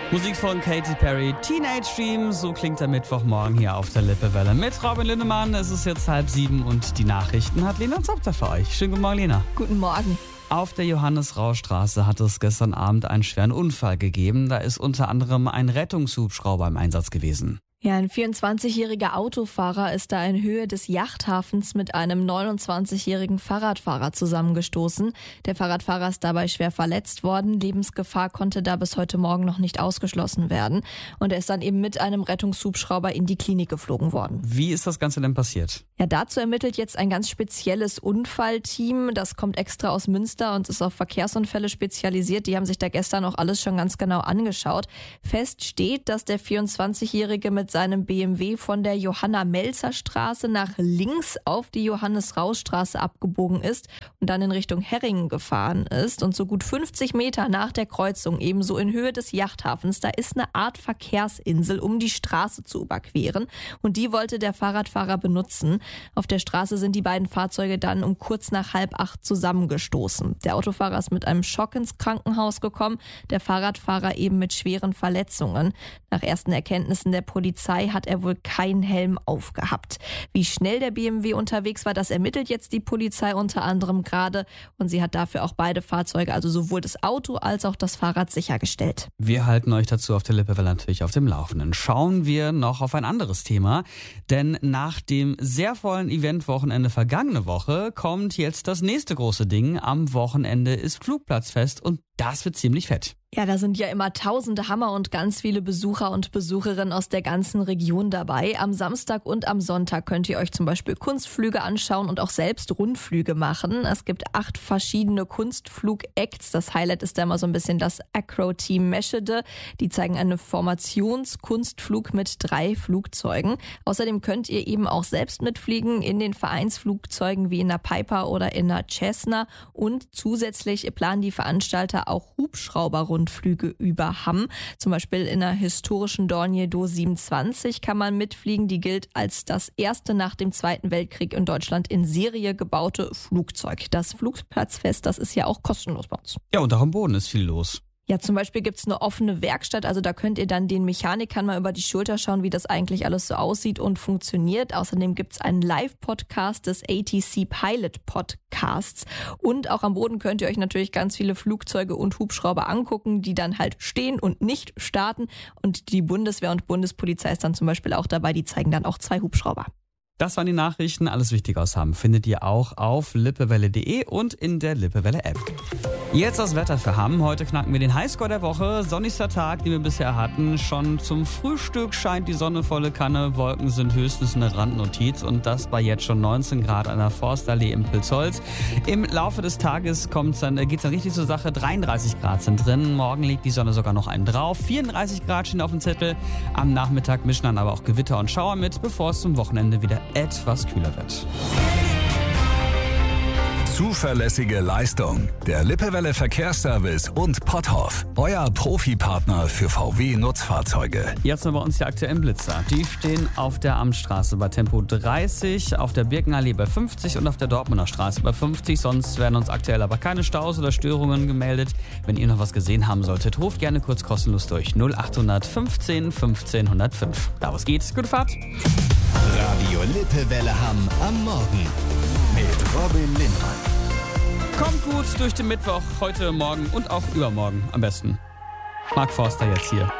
Musik von Katy Perry, Teenage Dream, so klingt der Mittwochmorgen hier auf der Lippewelle mit Robin Lindemann. Es ist jetzt 6:30 und die Nachrichten hat Lena Zopter für euch. Schönen guten Morgen, Lena. Guten Morgen. Auf der Johannes-Rau-Straße hat es gestern Abend einen schweren Unfall gegeben. Da ist unter anderem ein Rettungshubschrauber im Einsatz gewesen. Ja, ein 24-jähriger Autofahrer ist da in Höhe des Yachthafens mit einem 29-jährigen Fahrradfahrer zusammengestoßen. Der Fahrradfahrer ist dabei schwer verletzt worden. Lebensgefahr konnte da bis heute Morgen noch nicht ausgeschlossen werden. Und er ist dann eben mit einem Rettungshubschrauber in die Klinik geflogen worden. Wie ist das Ganze denn passiert? Ja, dazu ermittelt jetzt ein ganz spezielles Unfallteam. Das kommt extra aus Münster und ist auf Verkehrsunfälle spezialisiert. Die haben sich da gestern auch alles schon ganz genau angeschaut. Fest steht, dass der 24-jährige mit seinem BMW von der Johanna-Melzer-Straße nach links auf die Johannes-Rau-Straße abgebogen ist und dann in Richtung Herringen gefahren ist. Und so gut 50 Meter nach der Kreuzung, ebenso in Höhe des Yachthafens, da ist eine Art Verkehrsinsel, um die Straße zu überqueren. Und die wollte der Fahrradfahrer benutzen. Auf der Straße sind die beiden Fahrzeuge dann um kurz nach 7:30 zusammengestoßen. Der Autofahrer ist mit einem Schock ins Krankenhaus gekommen, der Fahrradfahrer eben mit schweren Verletzungen. Nach ersten Erkenntnissen der Polizei hat er wohl keinen Helm aufgehabt. Wie schnell der BMW unterwegs war, das ermittelt jetzt die Polizei unter anderem gerade. Und sie hat dafür auch beide Fahrzeuge, also sowohl das Auto als auch das Fahrrad, sichergestellt. Wir halten euch dazu auf der Lippewelle natürlich auf dem Laufenden. Schauen wir noch auf ein anderes Thema. Denn nach dem sehr vollen Eventwochenende vergangene Woche kommt jetzt das nächste große Ding. Am Wochenende ist Flugplatzfest und das wird ziemlich fett. Ja, da sind ja immer tausende Hammer und ganz viele Besucher und Besucherinnen aus der ganzen Region dabei. Am Samstag und am Sonntag könnt ihr euch zum Beispiel Kunstflüge anschauen und auch selbst Rundflüge machen. Es gibt 8 verschiedene Kunstflug-Acts. Das Highlight ist da immer so ein bisschen das Acro-Team Meschede. Die zeigen einen Formationskunstflug mit 3 Flugzeugen. Außerdem könnt ihr eben auch selbst mitfliegen in den Vereinsflugzeugen wie in der Piper oder in der Cessna. Und zusätzlich planen die Veranstalter auch Hubschrauber-Rundflüge über Hamm. Zum Beispiel in der historischen Dornier Do 27 kann man mitfliegen. Die gilt als das erste nach dem Zweiten Weltkrieg in Deutschland in Serie gebaute Flugzeug. Das Flugplatzfest, das ist ja auch kostenlos bei uns. Ja, und auch am Boden ist viel los. Ja, zum Beispiel gibt's eine offene Werkstatt, also da könnt ihr dann den Mechanikern mal über die Schulter schauen, wie das eigentlich alles so aussieht und funktioniert. Außerdem gibt's einen Live-Podcast des ATC Pilot Podcasts und auch am Boden könnt ihr euch natürlich ganz viele Flugzeuge und Hubschrauber angucken, die dann halt stehen und nicht starten. Und die Bundeswehr und Bundespolizei ist dann zum Beispiel auch dabei, die zeigen dann auch 2 Hubschrauber. Das waren die Nachrichten. Alles Wichtige aus Hamm findet ihr auch auf lippewelle.de und in der Lippewelle-App. Jetzt das Wetter für Hamm. Heute knacken wir den Highscore der Woche. Sonnigster Tag, den wir bisher hatten. Schon zum Frühstück scheint die Sonne volle Kanne. Wolken sind höchstens eine Randnotiz. Und das bei jetzt schon 19 Grad an der Forstallee im Pilzholz. Im Laufe des Tages geht's dann richtig zur Sache. 33 Grad sind drin. Morgen liegt die Sonne sogar noch einen drauf. 34 Grad stehen auf dem Zettel. Am Nachmittag mischen dann aber auch Gewitter und Schauer mit, bevor es zum Wochenende wieder etwas kühler wird. Zuverlässige Leistung. Der Lippewelle Verkehrsservice und Potthoff. Euer Profipartner für VW-Nutzfahrzeuge. Jetzt noch bei uns die aktuellen Blitzer. Die stehen auf der Amtsstraße bei Tempo 30, auf der Birkenallee bei 50 und auf der Dortmunder Straße bei 50. Sonst werden uns aktuell aber keine Staus oder Störungen gemeldet. Wenn ihr noch was gesehen haben solltet, ruft gerne kurz kostenlos durch 0800 15 15 105. Da was geht, gute Fahrt. Radio Lippewelle Hamm am Morgen mit Robin Lindemann. Kommt gut durch den Mittwoch, heute, morgen und auch übermorgen am besten. Mark Forster jetzt hier.